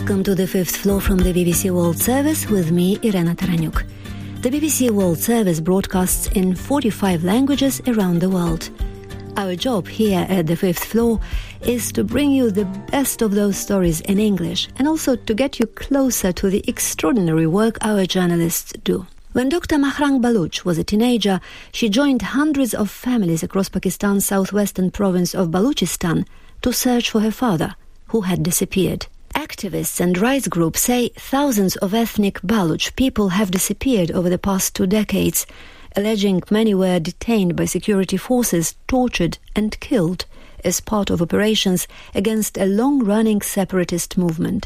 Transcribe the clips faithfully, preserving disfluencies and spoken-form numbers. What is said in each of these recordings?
Welcome to the fifth floor from the B B C World Service with me, Irena Taranyuk. The B B C World Service broadcasts in forty-five languages around the world. Our job here at the fifth floor is to bring you the best of those stories in English and also to get you closer to the extraordinary work our journalists do. When Doctor Mahrang Baloch was a teenager, she joined hundreds of families across Pakistan's southwestern province of Balochistan to search for her father, who had disappeared. Activists and rights groups say thousands of ethnic Baloch people have disappeared over the past two decades, alleging many were detained by security forces, tortured and killed as part of operations against a long-running separatist movement.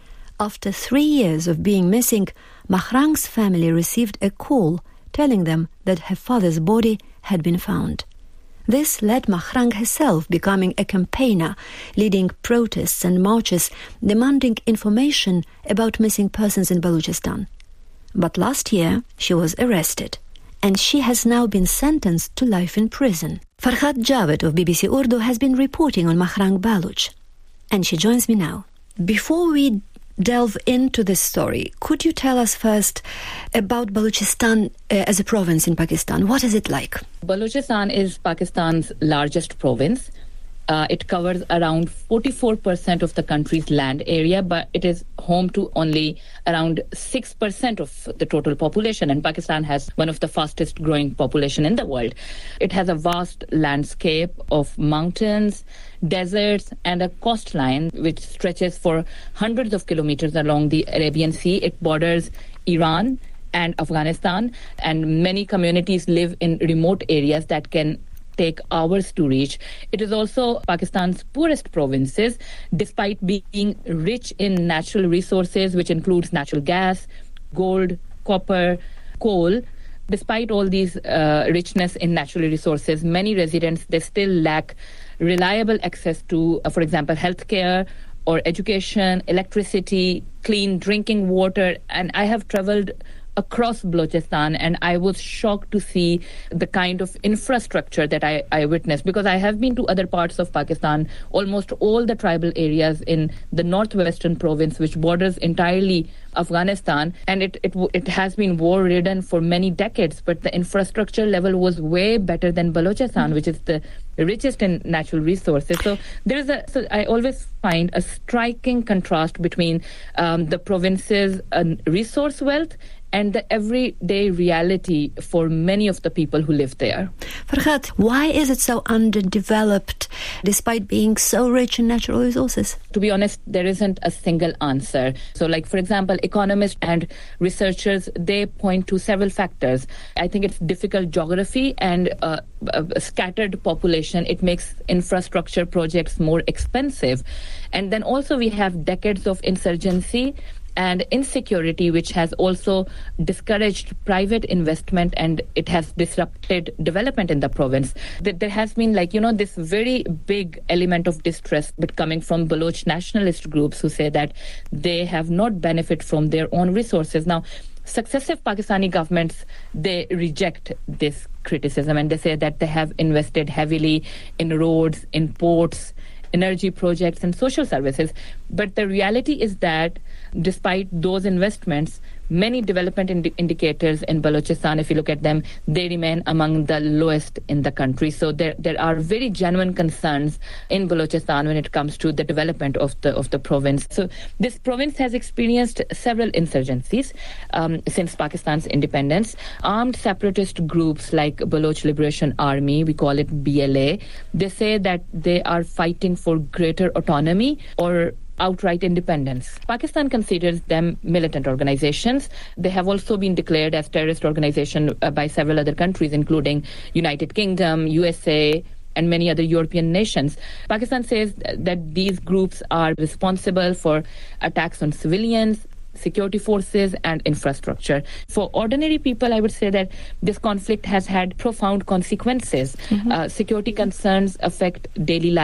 After three years of being missing, Mahrang's family received a call telling them that her father's body had been found. This led Mahrang herself becoming a campaigner, leading protests and marches demanding information about missing persons in Balochistan. But last year she was arrested, and she has now been sentenced to life in prison. Farhad Javed of B B C Urdu has been reporting on Mahrang Baloch, and she joins me now. Before we delve into this story, could you tell us first about Balochistan uh, as a province in Pakistan? What is it like? Balochistan is Pakistan's largest province. Uh, it covers around forty-four percent of the country's land area, but it is home to only around six percent of the total population, and Pakistan has one of the fastest growing population in the world. It has a vast landscape of mountains, deserts, and a coastline which stretches for hundreds of kilometers along the Arabian Sea. It borders Iran and Afghanistan, and many communities live in remote areas that can take hours to reach. It is also Pakistan's poorest provinces, despite being rich in natural resources, which includes natural gas, gold, copper, coal. Despite all these uh, richness in natural resources, many residents, they still lack reliable access to, uh, for example, healthcare or education, electricity, clean drinking water. And I have traveled across Balochistan, and I was shocked to see the kind of infrastructure that I, I witnessed, because I have been to other parts of Pakistan, almost all the tribal areas in the northwestern province, which borders entirely Afghanistan, and it, it it has been war-ridden for many decades, but the infrastructure level was way better than Balochistan, mm-hmm. which is the richest in natural resources. So there is a, so I always find a striking contrast between um, the province's uh, resource wealth and the everyday reality for many of the people who live there. Farhad, why is it so underdeveloped despite being so rich in natural resources? To be honest, there isn't a single answer. So like, for example, economists and researchers, they point to several factors. I think it's difficult geography and uh, a scattered population. It makes infrastructure projects more expensive. And then also we have decades of insurgency and insecurity, which has also discouraged private investment, and it has disrupted development in the province. There has been, like, you know, this very big element of distress but coming from Baloch nationalist groups who say that they have not benefited from their own resources. Now, successive Pakistani governments, they reject this criticism, and they say that they have invested heavily in roads, in ports, energy projects and social services. But the reality is that despite those investments, many development ind- indicators in Balochistan, if you look at them, they remain among the lowest in the country. So there there are very genuine concerns in Balochistan when it comes to the development of the of the province. So this province has experienced several insurgencies um, since Pakistan's independence. Armed separatist groups like Baloch Liberation Army, we call it B L A, they say that they are fighting for greater autonomy or outright independence. Pakistan considers them militant organizations. They have also been declared as terrorist organization uh, by several other countries, including United Kingdom, U S A, and many other European nations. Pakistan says that these groups are responsible for attacks on civilians, security forces, and infrastructure. For ordinary people, I would say that this conflict has had profound consequences. Mm-hmm. Uh, security concerns affect daily life,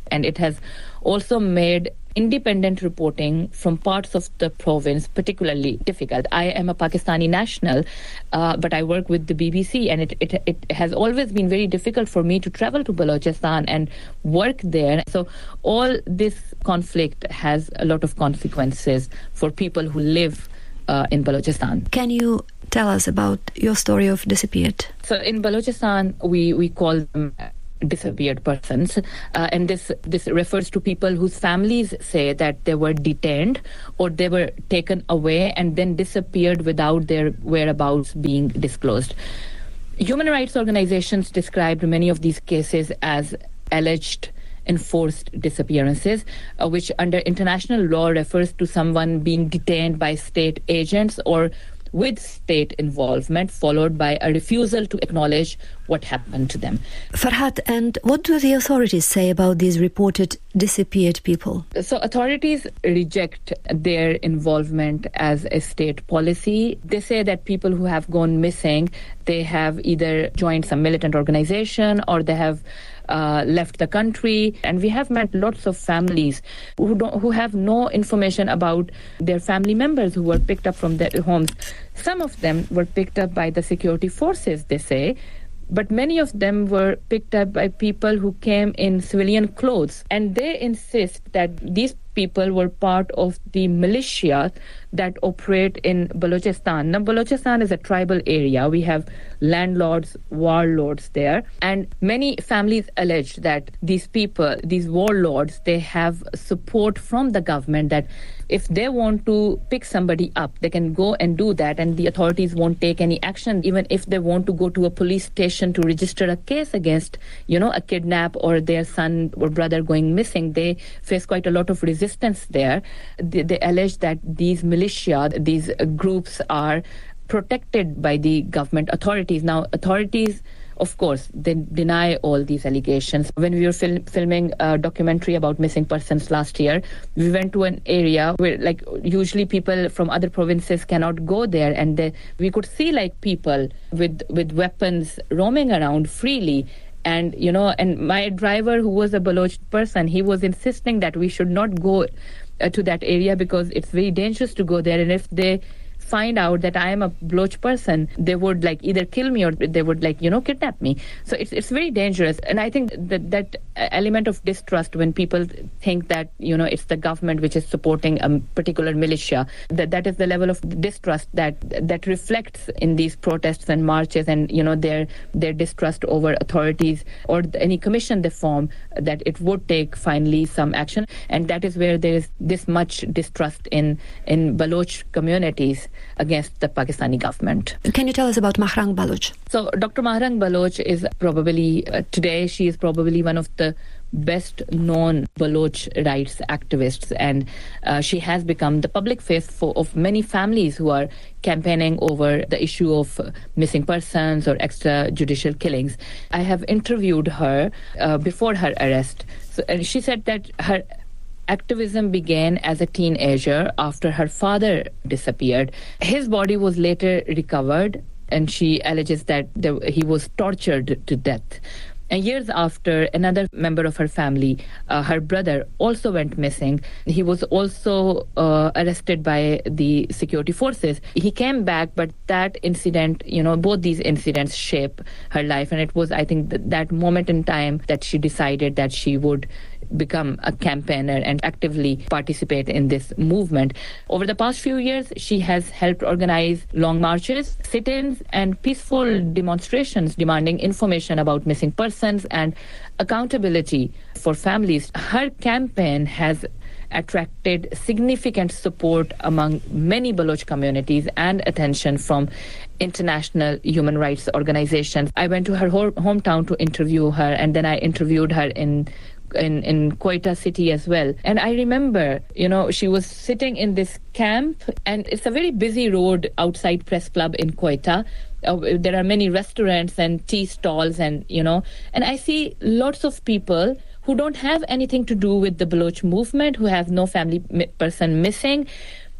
And it has also made independent reporting from parts of the province particularly difficult. I am a Pakistani national, uh, but I work with the B B C, and it, it it has always been very difficult for me to travel to Balochistan and work there. So all this conflict has a lot of consequences for people who live uh, in Balochistan. Can you tell us about your story of disappeared? So in Balochistan, we, we call them disappeared persons, uh, and this this refers to people whose families say that they were detained or they were taken away and then disappeared without their whereabouts being disclosed. Human rights organizations described many of these cases as alleged enforced disappearances, uh, which under international law refers to someone being detained by state agents or with state involvement, followed by a refusal to acknowledge what happened to them. Farhat, and what do the authorities say about these reported disappeared people? So authorities reject their involvement as a state policy. They say that people who have gone missing, they have either joined some militant organization or they have Uh, left the country. And we have met lots of families who don't, who have no information about their family members who were picked up from their homes. Some of them were picked up by the security forces, they say, but many of them were picked up by people who came in civilian clothes. And they insist that these people were part of the militia that operate in Balochistan. Now, Balochistan is a tribal area. We have landlords, warlords there. And many families allege that these people, these warlords, they have support from the government that if they want to pick somebody up, they can go and do that, and the authorities won't take any action. Even if they want to go to a police station to register a case against, you know, a kidnap or their son or brother going missing, they face quite a lot of resistance there. They, they allege that these militia, these groups are protected by the government authorities. Now, authorities, of course, they deny all these allegations. When we were fil- filming a documentary about missing persons last year, we went to an area where, like, usually people from other provinces cannot go there, and they, we could see, like, people with with weapons roaming around freely. And, you know, and my driver, who was a Baloch person, he was insisting that we should not go uh, to that area because it's very dangerous to go there. And if they find out that I am a Baloch person, they would like either kill me or they would like, you know, kidnap me. So it's it's very dangerous. And I think that that element of distrust when people think that, you know, it's the government which is supporting a particular militia, that that is the level of distrust that that reflects in these protests and marches, and, you know, their their distrust over authorities or any commission they form, that it would take finally some action. And that is where there is this much distrust in in Baloch communities against the Pakistani government. Can you tell us about Mahrang Baloch? So Doctor Mahrang Baloch is probably, uh, today she is probably one of the best known Baloch rights activists, and uh, she has become the public face for, of many families who are campaigning over the issue of uh, missing persons or extrajudicial killings. I have interviewed her uh, before her arrest, so, and she said that her activism began as a teenager after her father disappeared. His body was later recovered, and she alleges that the, he was tortured to death. And years after, another member of her family, uh, her brother, also went missing. He was also uh, arrested by the security forces. He came back, but that incident, you know, both these incidents shape her life. And it was, I think, th- that moment in time that she decided that she would become a campaigner and actively participate in this movement. Over the past few years, she has helped organize long marches, sit-ins, and peaceful demonstrations demanding information about missing persons and accountability for families. Her campaign has attracted significant support among many Baloch communities and attention from international human rights organizations. I went to her ho- hometown to interview her, and then I interviewed her in in in Quetta city as well. And I remember, you know, she was sitting in this camp, and it's a very busy road outside Press Club in Quetta. Uh, there are many restaurants and tea stalls, and, you know, and I see lots of people who don't have anything to do with the Baloch movement, who have no family mi- person missing.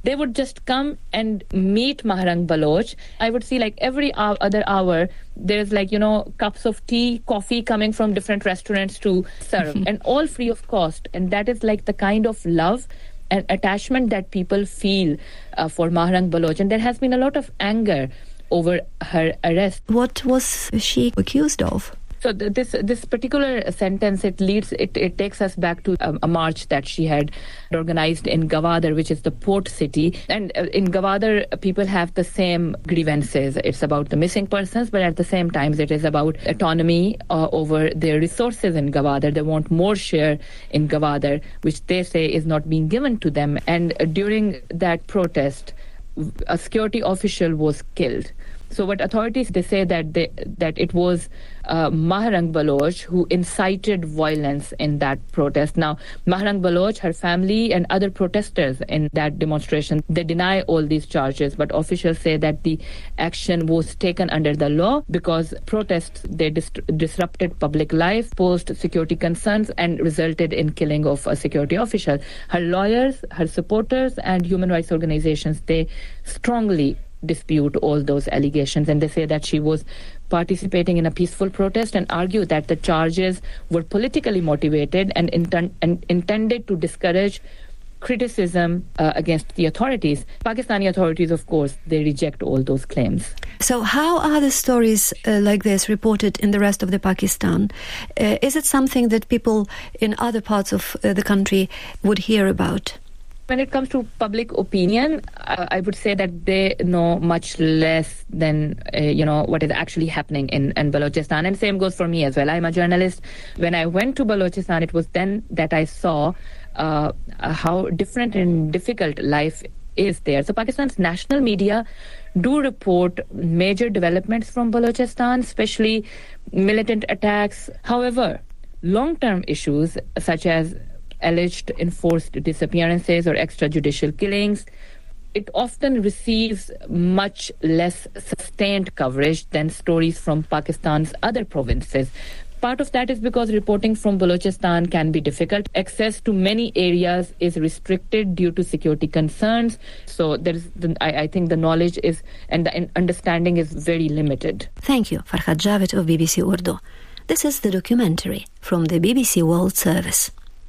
they would just come and meet Mahrang Baloch. I would see like every hour, other hour, there's like, you know, cups of tea, coffee coming from different restaurants to serve, and all free of cost. And that is like the kind of love and attachment that people feel uh, for Mahrang Baloch. And there has been a lot of anger over her arrest. What was she accused of? So th- this this particular sentence, it leads, it, it takes us back to um, a march that she had organized in Gwadar, which is the port city. And uh, in Gwadar, people have the same grievances. It's about the missing persons, but at the same time, it is about autonomy uh, over their resources in Gwadar. They want more share in Gwadar, which they say is not being given to them. And uh, during that protest, a security official was killed. So what authorities, they say that they, that it was uh, Mahrang Baloch who incited violence in that protest. Now, Mahrang Baloch, her family and other protesters in that demonstration, they deny all these charges, but officials say that the action was taken under the law because protests, they dis- disrupted public life, posed security concerns, and resulted in killing of a security official. Her lawyers, her supporters, and human rights organizations, they strongly dispute all those allegations, and they say that she was participating in a peaceful protest and argue that the charges were politically motivated and, inten- and intended to discourage criticism uh, against the authorities. Pakistani authorities, of course, they reject all those claims. So how are the stories uh, like this reported in the rest of the Pakistan? Uh, is it something that people in other parts of uh, the country would hear about? When it comes to public opinion, uh, I would say that they know much less than, uh, you know, what is actually happening in, in Balochistan. And same goes for me as well. I'm a journalist. When I went to Balochistan, it was then that I saw uh, how different and difficult life is there. So Pakistan's national media do report major developments from Balochistan, especially militant attacks. However, long-term issues such as alleged enforced disappearances or extrajudicial killings, it often receives much less sustained coverage than stories from Pakistan's other provinces. Part of that is because reporting from Balochistan can be difficult. Access to many areas is restricted due to security concerns. So there is, the, I, I think the knowledge is and the understanding is very limited. Thank you, Farhad Javed of B B C Urdu. This is the documentary from the B B C World Service.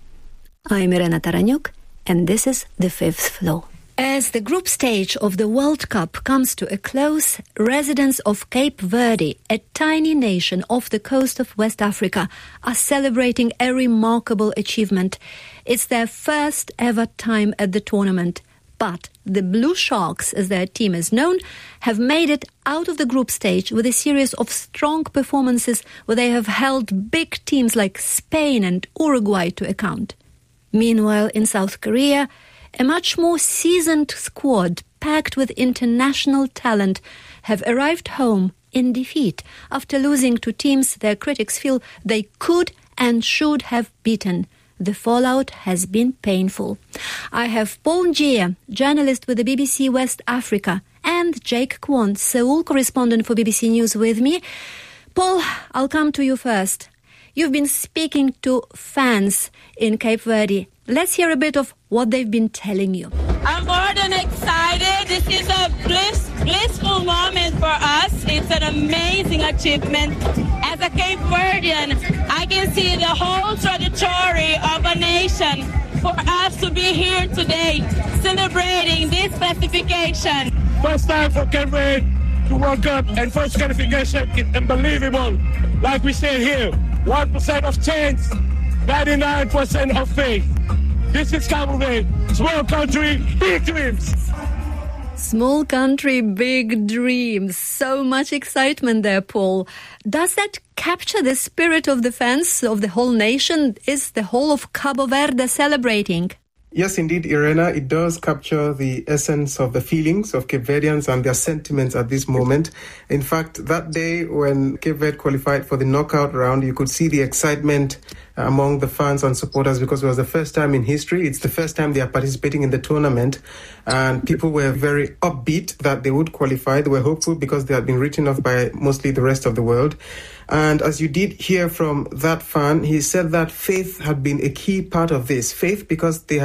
I'm Irena Taranyuk, and this is The Fifth Floor. As the group stage of the World Cup comes to a close, residents of Cape Verde, a tiny nation off the coast of West Africa, are celebrating a remarkable achievement. It's their first ever time at the tournament. But the Blue Sharks, as their team is known, have made it out of the group stage with a series of strong performances where they have held big teams like Spain and Uruguay to account. Meanwhile, in South Korea, a much more seasoned squad packed with international talent have arrived home in defeat after losing to teams their critics feel they could and should have beaten. The fallout has been painful. I have Paul Njia, journalist with the B B C West Africa, and Jake Kwon, Seoul correspondent for B B C News with me. Paul, I'll come to you first. You've been speaking to fans in Cape Verde. Let's hear a bit of what they've been telling you. I'm more than excited. This is a bliss, blissful moment for us. It's an amazing achievement. As a Cape Verdean, I can see the whole trajectory of a nation. For us to be here today, celebrating this classification. First time for Cape Verde to World Cup and first qualification is unbelievable. Like we say here, one percent of chance, ninety-nine percent of faith. This is Cape Verde, small country, big dreams. Small country, big dreams. So much excitement there, Paul. Does that capture the spirit of the fans of the whole nation? Is the whole of Cabo Verde celebrating? Yes, indeed, Irena, it does capture the essence of the feelings of Cape Verdeans and their sentiments at this moment. In fact, that day when Cape Verde qualified for the knockout round, you could see the excitement among the fans and supporters because it was the first time in history. It's the first time they are participating in the tournament. And people were very upbeat that they would qualify. They were hopeful because they had been written off by mostly the rest of the world. And as you did hear from that fan, he said that faith had been a key part of this. Faith because they had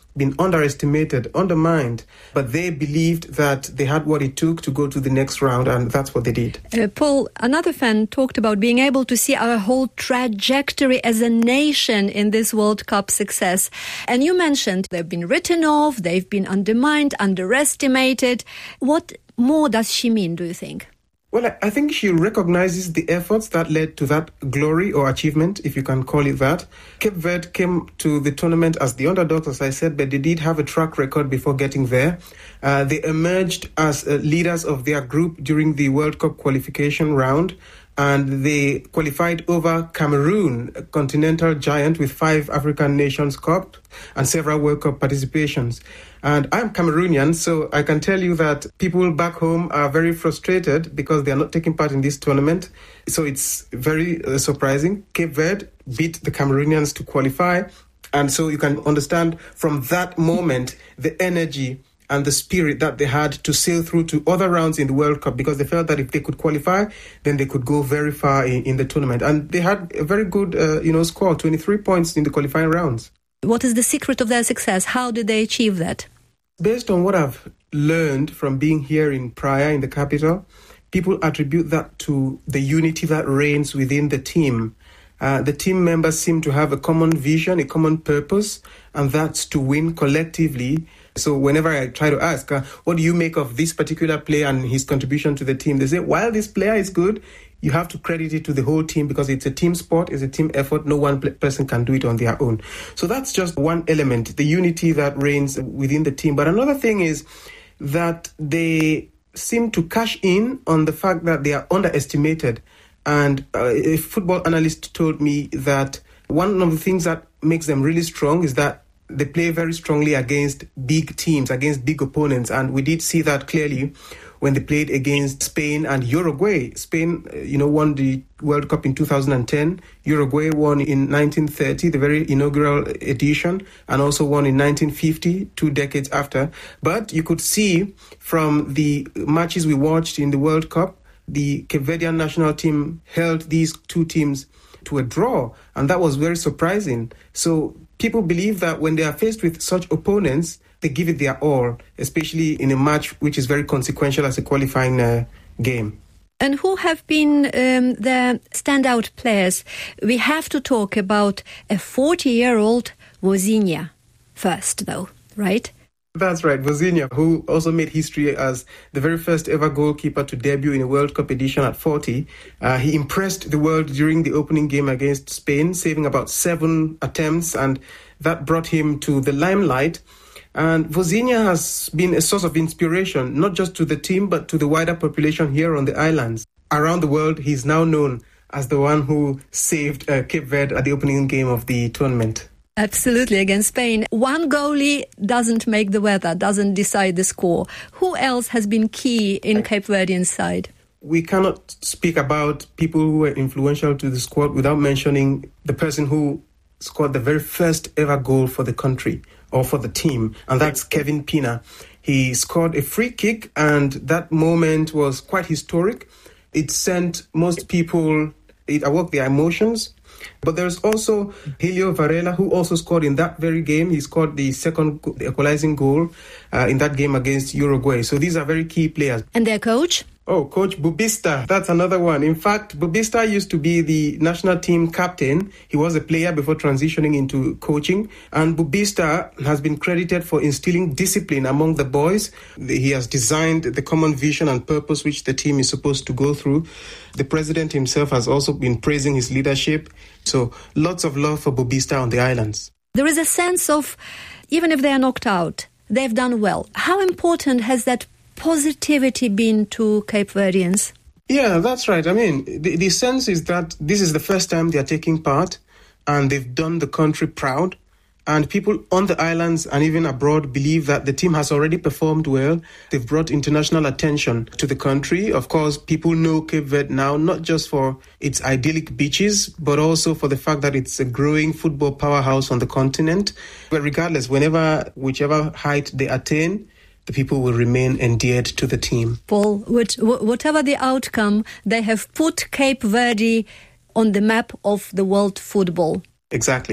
been underestimated, undermined, but they believed that they had what it took to go to the next round, and that's what they did. Uh, Paul, another fan talked about being able to see our whole trajectory as a nation in this World Cup success. And you mentioned they've been written off, they've been undermined, underestimated. What more does she mean, do you think? Well, I think she recognizes the efforts that led to that glory or achievement, if you can call it that. Cape Verde came to the tournament as the underdogs, as I said, but they did have a track record before getting there. Uh, they emerged as uh, leaders of their group during the World Cup qualification round, and they qualified over Cameroon, a continental giant with five African Nations Cup and several World Cup participations. And I'm Cameroonian, so I can tell you that people back home are very frustrated because they are not taking part in this tournament. So it's very uh, surprising. Cape Verde beat the Cameroonians to qualify. And so you can understand from that moment the energy and the spirit that they had to sail through to other rounds in the World Cup, because they felt that if they could qualify, then they could go very far in, in the tournament. And they had a very good uh, you know, score, twenty-three points in the qualifying rounds. What is the secret of their success? How did they achieve that? Based on what I've learned from being here in Praia, in the capital, people attribute that to the unity that reigns within the team. Uh, the team members seem to have a common vision, a common purpose, and that's to win collectively. So whenever I try to ask, uh, what do you make of this particular player and his contribution to the team? They say, while this player is good, you have to credit it to the whole team because it's a team sport, it's a team effort. No one person can do it on their own. So that's just one element, the unity that reigns within the team. But another thing is that they seem to cash in on the fact that they are underestimated. And uh, a football analyst told me that one of the things that makes them really strong is that they play very strongly against big teams, against big opponents. And we did see that clearly when they played against Spain and Uruguay. Spain, you know, won the World Cup in two thousand ten. Uruguay won in nineteen thirty, the very inaugural edition, and also won in nineteen fifty, two decades after. But you could see from the matches we watched in the World Cup, the Cape Verdean national team held these two teams to a draw, and that was very surprising. So people believe that when they are faced with such opponents, they give it their all, especially in a match which is very consequential as a qualifying uh, game. And who have been um, the standout players? We have to talk about a forty-year-old Vozinha first, though, right? That's right, Vozinha, who also made history as the very first ever goalkeeper to debut in a World Cup edition at forty. Uh, he impressed the world during the opening game against Spain, saving about seven attempts, and that brought him to the limelight. And Vozinha has been a source of inspiration, not just to the team, but to the wider population here on the islands. Around the world, he's now known as the one who saved uh, Cape Verde at the opening game of the tournament. Absolutely, against Spain. One goalie doesn't make the weather, doesn't decide the score. Who else has been key in Cape Verdean side? We cannot speak about people who were influential to the squad without mentioning the person who scored the very first ever goal for the country or for the team, and that's Kevin Pina. He scored a free kick, and that moment was quite historic. It sent most people, it awoke their emotions. But there's also Helio Varela, who also scored in that very game. He scored the second the equalizing goal uh, in that game against Uruguay. So these are very key players. And their coach? Oh, Coach Bubista. That's another one. In fact, Bubista used to be the national team captain. He was a player before transitioning into coaching. And Bubista has been credited for instilling discipline among the boys. He has designed the common vision and purpose which the team is supposed to go through. The president himself has also been praising his leadership. So lots of love for Bubista on the islands. There is a sense of, even if they are knocked out, they've done well. How important has that positivity been to Cape Verdeans? Yeah, that's right. I mean, the, the sense is that this is the first time they are taking part and they've done the country proud. And people on the islands and even abroad believe that the team has already performed well. They've brought international attention to the country. Of course, people know Cape Verde now, not just for its idyllic beaches, but also for the fact that it's a growing football powerhouse on the continent. But regardless, whenever, whichever height they attain, the people will remain endeared to the team. Paul, which, whatever the outcome, they have put Cape Verde on the map of the world football. Exactly.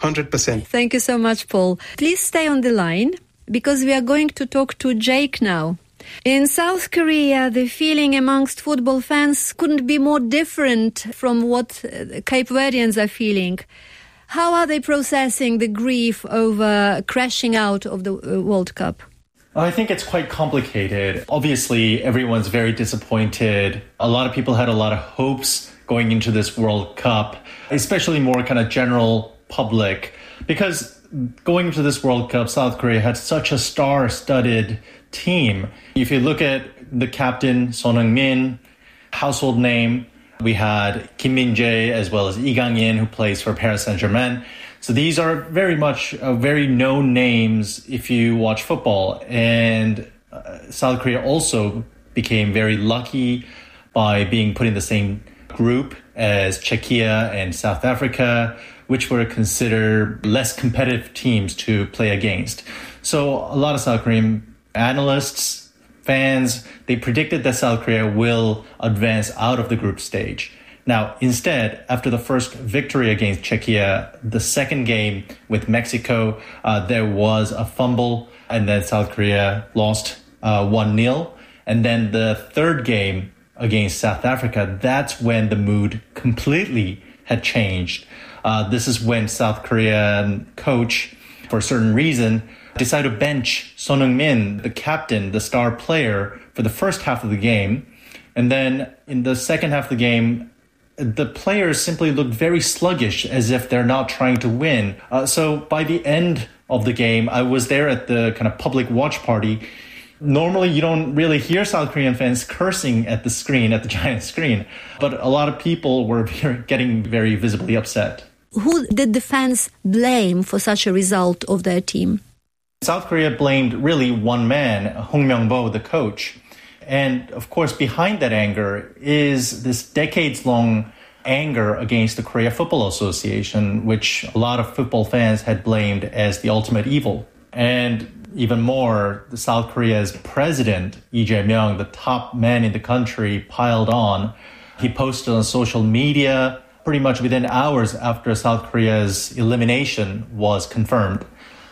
hundred percent. Thank you so much, Paul. Please stay on the line because we are going to talk to Jake now. In South Korea, the feeling amongst football fans couldn't be more different from what Cape Verdeans are feeling. How are they processing the grief over crashing out of the World Cup? I think it's quite complicated. Obviously, everyone's very disappointed. A lot of people had a lot of hopes going into this World Cup, especially more kind of general public, because going into this World Cup, South Korea had such a star-studded team. If you look at the captain, Son Heung-min, household name, we had Kim Min-jae as well as Lee Gang-in, who plays for Paris Saint-Germain. So these are very much uh, very known names if you watch football. And uh, South Korea also became very lucky by being put in the same group as Czechia and South Africa, which were considered less competitive teams to play against. So a lot of South Korean analysts, fans, they predicted that South Korea will advance out of the group stage. Now, instead, after the first victory against Czechia, the second game with Mexico, uh, there was a fumble, and then South Korea lost uh, one nil. And then the third game against South Africa, that's when the mood completely had changed. Uh, this is when South Korean coach, for a certain reason, decided to bench Son Heung-min, the captain, the star player, for the first half of the game. And then in the second half of the game, the players simply looked very sluggish, as if they're not trying to win. Uh, so by the end of the game, I was there at the kind of public watch party. Normally, you don't really hear South Korean fans cursing at the screen, at the giant screen. But a lot of people were getting very visibly upset. Who did the fans blame for such a result of their team? South Korea blamed really one man, Hong Myung-bo, the coach. And of course, behind that anger is this decades-long anger against the Korea Football Association, which a lot of football fans had blamed as the ultimate evil. And even more, the South Korea's president, Lee Jae-myung, the top man in the country, piled on. He posted on social media pretty much within hours after South Korea's elimination was confirmed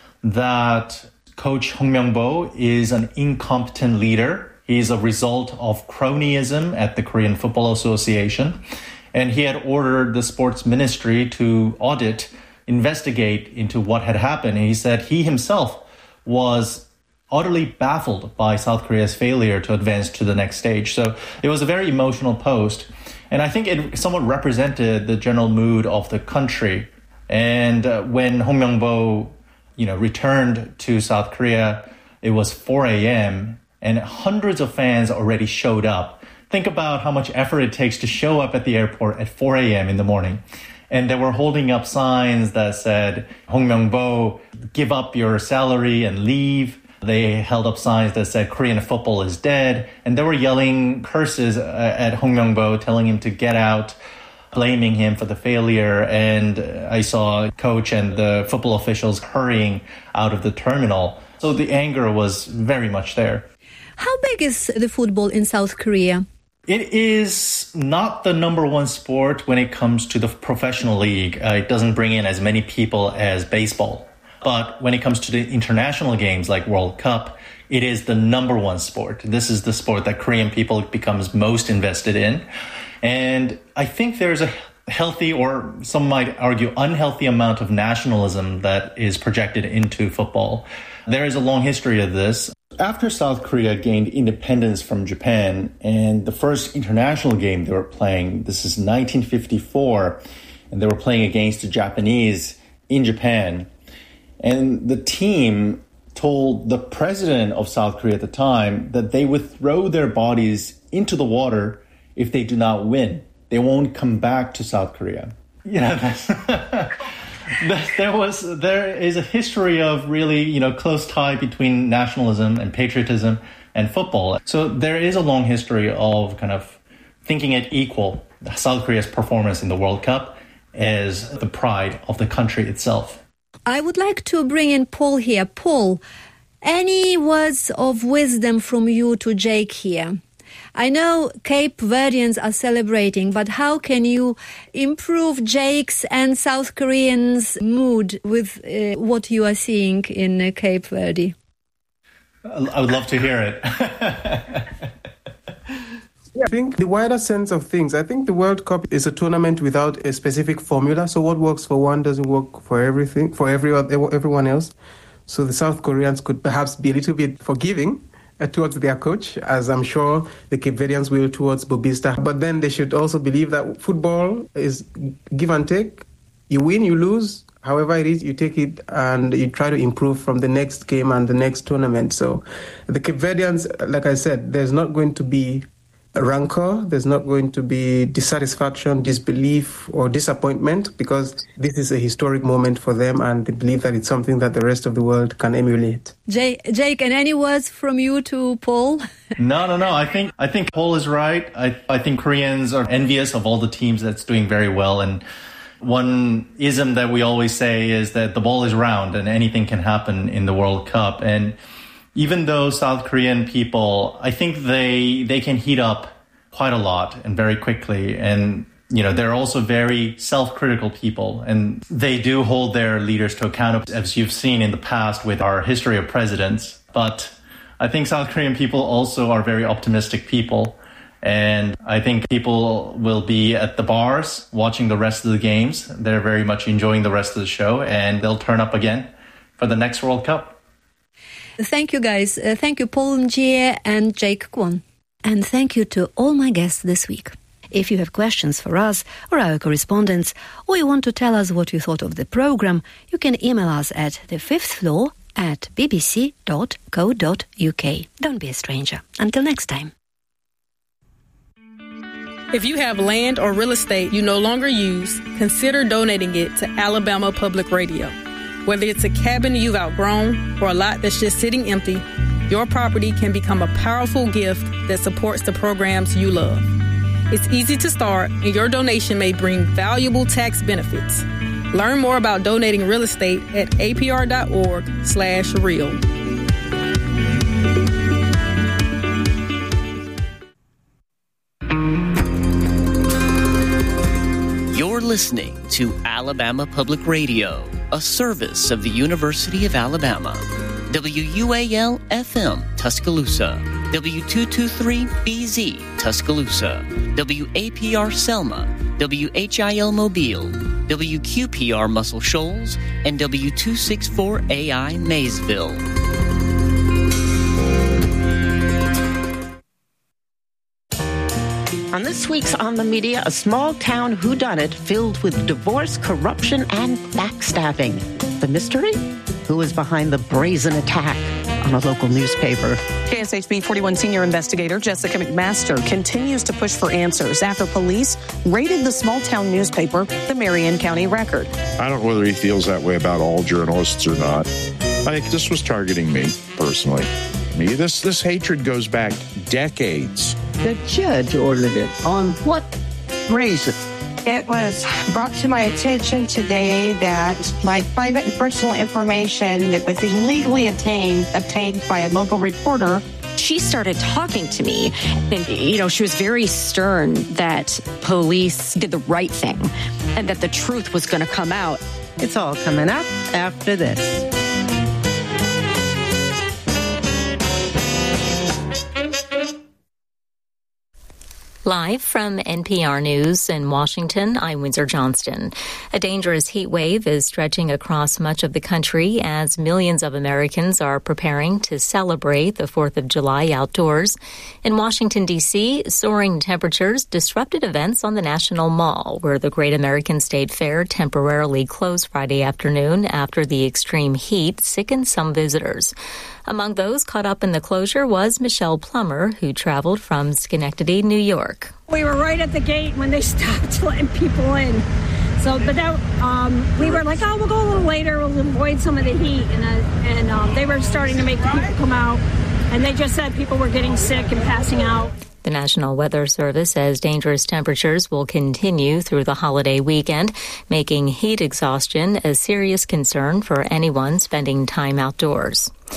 that Coach Hong Myung-bo is an incompetent leader. He's a result of cronyism at the Korean Football Association. And he had ordered the sports ministry to audit, investigate into what had happened. And he said he himself was utterly baffled by South Korea's failure to advance to the next stage. So it was a very emotional post. And I think it somewhat represented the general mood of the country. And uh, when Hong Myung-bo you know, returned to South Korea, it was four a.m. and hundreds of fans already showed up. Think about how much effort it takes to show up at the airport at four a.m. in the morning. And they were holding up signs that said, Hong Myung-bo, give up your salary and leave. They held up signs that said Korean football is dead. And they were yelling curses at Hong Myung-bo, telling him to get out, blaming him for the failure. And I saw coach and the football officials hurrying out of the terminal. So the anger was very much there. How big is the football in South Korea? It is not the number one sport when it comes to the professional league. Uh, it doesn't bring in as many people as baseball. But when it comes to the international games like World Cup, it is the number one sport. This is the sport that Korean people becomes most invested in. And I think there's a healthy, or some might argue unhealthy, amount of nationalism that is projected into football. There is a long history of this. After South Korea gained independence from Japan, and the first international game they were playing, this is nineteen fifty-four, and they were playing against the Japanese in Japan. And the team told the president of South Korea at the time that they would throw their bodies into the water if they do not win. They won't come back to South Korea. You know, that's there was there is a history of really, you know, close tie between nationalism and patriotism and football. So there is a long history of kind of thinking it equal, South Korea's performance in the World Cup as the pride of the country itself. I would like to bring in Paul here. Paul, any words of wisdom from you to Jake here? I know Cape Verdeans are celebrating, but how can you improve Jake's and South Koreans' mood with uh, what you are seeing in uh, Cape Verde? I would love to hear it. I think the wider sense of things, I think the World Cup is a tournament without a specific formula. So what works for one doesn't work for everything, for everyone, everyone else. So the South Koreans could perhaps be a little bit forgiving uh, towards their coach, as I'm sure the Cape Verdeans will towards Bobista. But then they should also believe that football is give and take. You win, you lose. However it is, you take it and you try to improve from the next game and the next tournament. So the Cape Verdeans, like I said, there's not going to be rancor, there's not going to be dissatisfaction, disbelief or disappointment, because this is a historic moment for them and they believe that it's something that the rest of the world can emulate. Jake, Jake, and any words from you to Paul? No, no, no. I think I think Paul is right. I, I think Koreans are envious of all the teams that's doing very well. And one ism that we always say is that the ball is round and anything can happen in the World Cup. And even though South Korean people, I think they they can heat up quite a lot and very quickly. And, you know, they're also very self-critical people. And they do hold their leaders to account, as you've seen in the past with our history of presidents. But I think South Korean people also are very optimistic people. And I think people will be at the bars watching the rest of the games. They're very much enjoying the rest of the show. And they'll turn up again for the next World Cup. Thank you, guys. Uh, thank you, Paul Njie and Jake Kwon. And thank you to all my guests this week. If you have questions for us or our correspondents, or you want to tell us what you thought of the program, you can email us at the fifth floor at b b c dot co dot u k. Don't be a stranger. Until next time. If you have land or real estate you no longer use, consider donating it to Alabama Public Radio. Whether it's a cabin you've outgrown or a lot that's just sitting empty, your property can become a powerful gift that supports the programs you love. It's easy to start, and your donation may bring valuable tax benefits. Learn more about donating real estate at apr.org slash real. You're listening to Alabama Public Radio, a service of the University of Alabama. W U A L F M Tuscaloosa, W two twenty-three B Z Tuscaloosa, W A P R Selma, W H I L Mobile, W Q P R Muscle Shoals, and W two sixty-four A I Maysville. On this week's On the Media, a small-town whodunit filled with divorce, corruption, and backstabbing. The mystery? Who is behind the brazen attack on a local newspaper? K S H B forty-one senior investigator Jessica McMaster continues to push for answers after police raided the small-town newspaper, the Marion County Record. I don't know whether he feels that way about all journalists or not. I think this was targeting me, personally. Me, this, this hatred goes back decades. The judge ordered it. On what reason? It was brought to my attention today that my private and personal information that was illegally obtained, obtained by a local reporter. She started talking to me, and, you know, she was very stern that police did the right thing and that the truth was going to come out. It's all coming up after this. Live from N P R News in Washington, I'm Windsor Johnston. A dangerous heat wave is stretching across much of the country as millions of Americans are preparing to celebrate the fourth of July outdoors. In Washington, D C, soaring temperatures disrupted events on the National Mall, where the Great American State Fair temporarily closed Friday afternoon after the extreme heat sickened some visitors. Among those caught up in the closure was Michelle Plummer, who traveled from Schenectady, New York. We were right at the gate when they stopped letting people in. So, but that, um, we were like, oh, we'll go a little later. We'll avoid some of the heat. And, uh, and um, they were starting to make the people come out. And they just said people were getting sick and passing out. The National Weather Service says dangerous temperatures will continue through the holiday weekend, making heat exhaustion a serious concern for anyone spending time outdoors.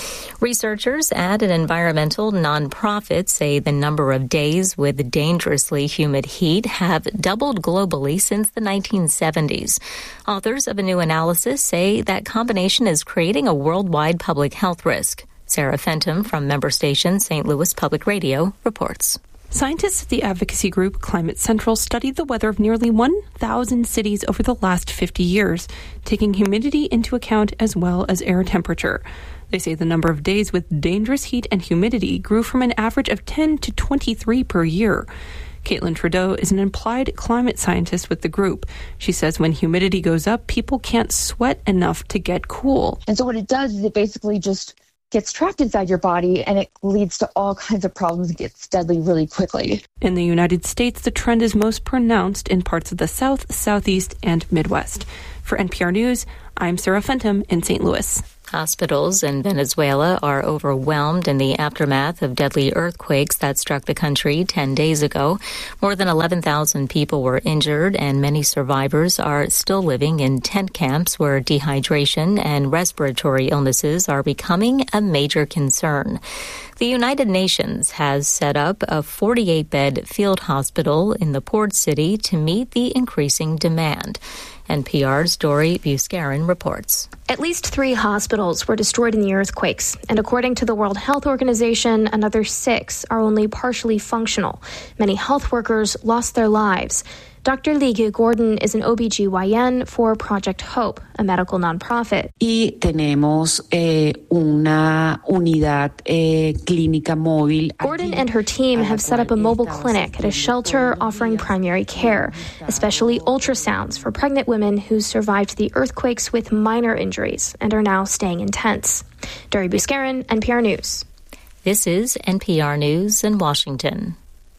Researchers at an environmental nonprofit say the number of days with dangerously humid heat have doubled globally since the nineteen seventies. Authors of a new analysis say that combination is creating a worldwide public health risk. Sarah Fenton from member station Saint Louis Public Radio reports. Scientists at the advocacy group Climate Central studied the weather of nearly one thousand cities over the last fifty years, taking humidity into account as well as air temperature. They say the number of days with dangerous heat and humidity grew from an average of ten to twenty-three per year. Caitlin Trudeau is an applied climate scientist with the group. She says when humidity goes up, people can't sweat enough to get cool. And so what it does is it basically just gets trapped inside your body, and it leads to all kinds of problems. It gets deadly really quickly. In the United States, the trend is most pronounced in parts of the South, Southeast, and Midwest. For N P R News, I'm Sarah Fenton in Saint Louis. Hospitals in Venezuela are overwhelmed in the aftermath of deadly earthquakes that struck the country ten days ago. More than eleven thousand people were injured, and many survivors are still living in tent camps where dehydration and respiratory illnesses are becoming a major concern. The United Nations has set up a forty-eight bed field hospital in the port city to meet the increasing demand. N P R's Dori Buscarin reports. At least three hospitals were destroyed in the earthquakes, and according to the World Health Organization, another six are only partially functional. Many health workers lost their lives. Doctor Ligue Gordon is an O B G Y N for Project Hope, a medical nonprofit. Y tenemos eh, una unidad eh, clínica móvil. Gordon and her team have set up a mobile clinic at a shelter offering primary care, especially ultrasounds for pregnant women who survived the earthquakes with minor injuries and are now staying in tents. Dori Buscarin, N P R News. This is N P R News in Washington.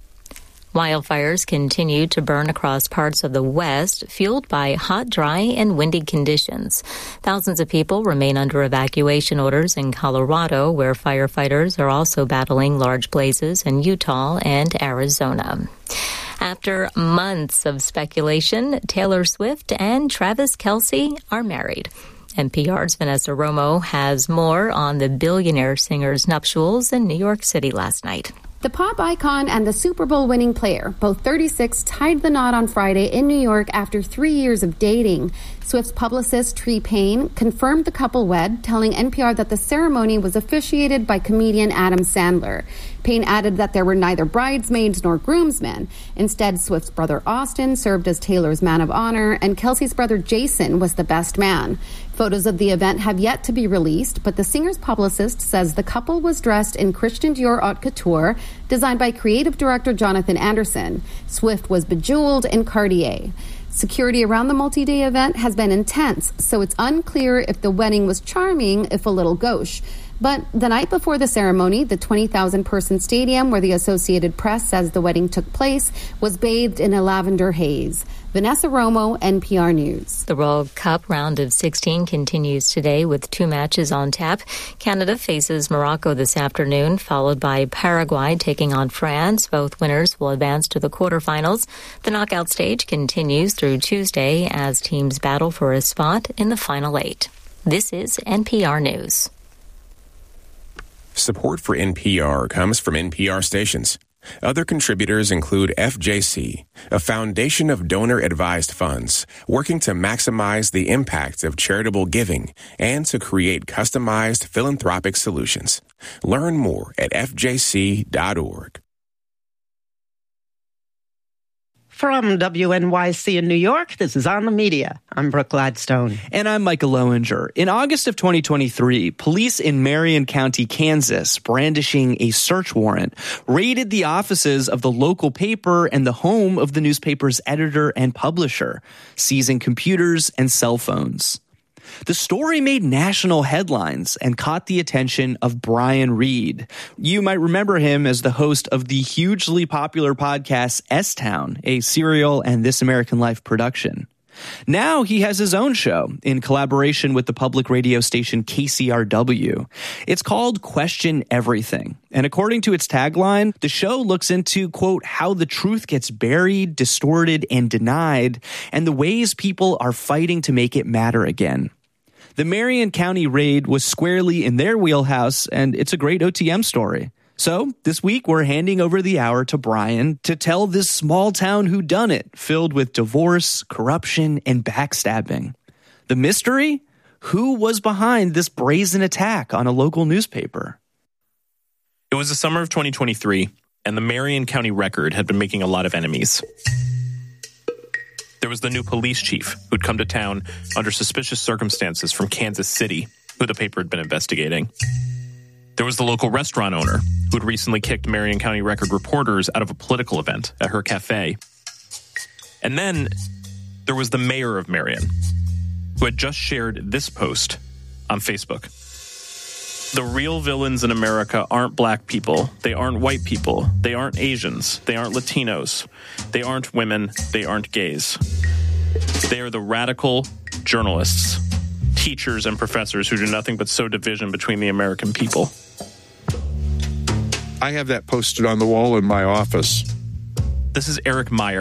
Wildfires continue to burn across parts of the West, fueled by hot, dry, and windy conditions. Thousands of people remain under evacuation orders in Colorado, where firefighters are also battling large blazes in Utah and Arizona. After months of speculation, Taylor Swift and Travis Kelce are married. N P R's Vanessa Romo has more on the billionaire singer's nuptials in New York City last night. The pop icon and the Super Bowl winning player, both thirty-six, tied the knot on Friday in New York after three years of dating. Swift's publicist, Tree Payne, confirmed the couple wed, telling N P R that the ceremony was officiated by comedian Adam Sandler. Payne added that there were neither bridesmaids nor groomsmen. Instead, Swift's brother Austin served as Taylor's man of honor, and Kelsey's brother Jason was the best man. Photos of the event have yet to be released, but the singer's publicist says the couple was dressed in Christian Dior haute couture, designed by creative director Jonathan Anderson. Swift was bejeweled in Cartier. Security around the multi-day event has been intense, so it's unclear if the wedding was charming, if a little gauche. But the night before the ceremony, the twenty thousand person stadium where the Associated Press says the wedding took place was bathed in a lavender haze. Vanessa Romo, N P R News. The World Cup round of sixteen continues today with two matches on tap. Canada faces Morocco this afternoon, followed by Paraguay taking on France. Both winners will advance to the quarterfinals. The knockout stage continues through Tuesday as teams battle for a spot in the final eight. This is N P R News. Support for N P R comes from N P R stations. Other contributors include F J C, a foundation of donor-advised funds working to maximize the impact of charitable giving and to create customized philanthropic solutions. Learn more at F J C dot org. From W N Y C in New York, this is On the Media. I'm Brooke Gladstone. And I'm Michael Lowinger. In August of twenty twenty-three, police in Marion County, Kansas, brandishing a search warrant, raided the offices of the local paper and the home of the newspaper's editor and publisher, seizing computers and cell phones. The story made national headlines and caught the attention of Brian Reed. You might remember him as the host of the hugely popular podcast S-Town, a Serial and This American Life production. Now he has his own show in collaboration with the public radio station K C R W. It's called Question Everything. And according to its tagline, the show looks into, quote, how the truth gets buried, distorted, and denied, and the ways people are fighting to make it matter again. The Marion County raid was squarely in their wheelhouse, and it's a great O T M story. So this week, we're handing over the hour to Brian to tell this small town whodunit filled with divorce, corruption, and backstabbing. The mystery? Who was behind this brazen attack on a local newspaper? It was the summer of twenty twenty-three, and the Marion County Record had been making a lot of enemies. There was the new police chief who'd come to town under suspicious circumstances from Kansas City, who the paper had been investigating. There was the local restaurant owner who'd recently kicked Marion County Record reporters out of a political event at her cafe. And then there was the mayor of Marion, who had just shared this post on Facebook. The real villains in America aren't black people. They aren't white people. They aren't Asians. They aren't Latinos. They aren't women. They aren't gays. They are the radical journalists, teachers, and professors who do nothing but sow division between the American people. I have that posted on the wall in my office. This is Eric Meyer.